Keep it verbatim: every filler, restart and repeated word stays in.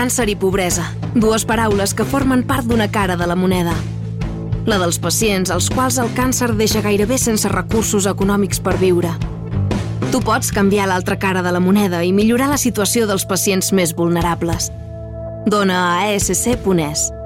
càncer i pobresa, dues paraules que formen part d'una cara de la moneda. La dels pacients als quals el càncer deixa gairebé sense recursos econòmics per viure. Tu pots canviar l'altra cara de la moneda i millorar la situació dels pacients més vulnerables. Dona a a ess ce punt es.